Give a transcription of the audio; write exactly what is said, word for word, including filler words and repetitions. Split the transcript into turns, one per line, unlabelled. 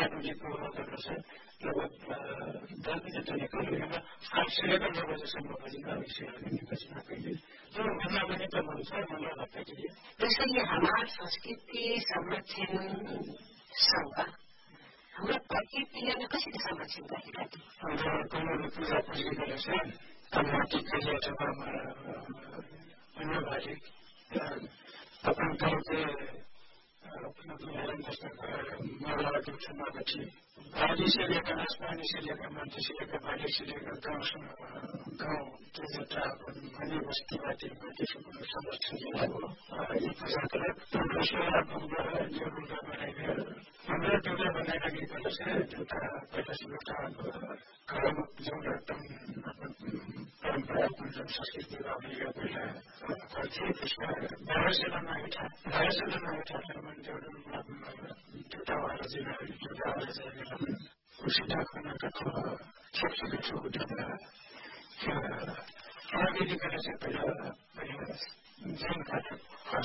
नदीको लगभग दस बजे तो निकलेगा आठ से लेकर नौ बजेसम्म बजेगा विषयहरू निकलना कहिले जो भन्दा पनि त मन छ मलाई लाग्दाखेरि
त्यसैले हाम्रो संस्कृति संरक्षण संघ हाम्रो प्रकृतिलाई कसरी संरक्षण गरिरहेको
हाम्रो कमल पूजा पूजी गरेछ कमलाटी कहिले अथवा अन्यबाहेक अपन गाउँको महिलाको चुनावपछि बाली से लेकर आसमानी से लेकर माटी से लेकर बाली से लेकर गाँव गाँव त्यो एउटा भन्ने बस्तीमाथि त्यसको संरक्षण जिल्लाको यी पूजाको लागि दुर्गा बनाइदिएर हाम्रो दुर्गा बनाइराखेको छ एउटा पहिलासम्म एउटा कर्म जुन एकदम परम्पराको जुन संस्कृति अभियो पहिला गर्थ्यो त्यसमा बाह्र जिल्लामा एउटा बाह्र जिल्लामा एउटा दुटा वाला जिल्लाहरू दुटा वाला जिल्लाहरू उसिता खनाको छोटो छोटो दुटा प्रविधि गरेर चाहिँ पहिला पहिला जुन घाटो